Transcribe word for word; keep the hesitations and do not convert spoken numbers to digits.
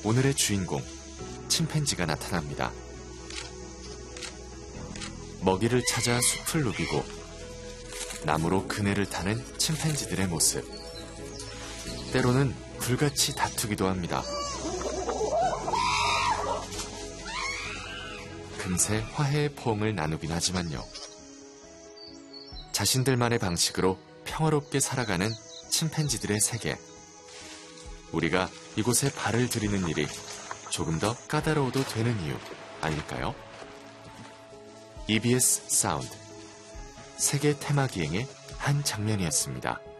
오늘의 주인공, 침팬지가 나타납니다. 먹이를 찾아 숲을 누비고 나무로 그네를 타는 침팬지들의 모습. 때로는 불같이 다투기도 합니다. 금세 화해의 포옹을 나누긴 하지만요. 자신들만의 방식으로 평화롭게 살아가는 침팬지들의 세계. 우리가 이곳에 발을 들이는 일이 조금 더 까다로워도 되는 이유 아닐까요? 이비에스 사운드 세계 테마 기행의 한 장면이었습니다.